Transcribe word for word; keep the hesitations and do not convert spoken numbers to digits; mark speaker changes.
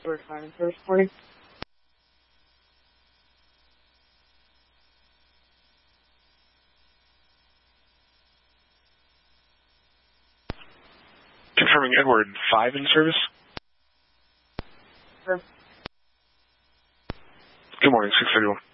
Speaker 1: Bird five and service reporting.
Speaker 2: Confirming Edward five in service.
Speaker 1: Sure.
Speaker 2: Good morning, six thirty-one.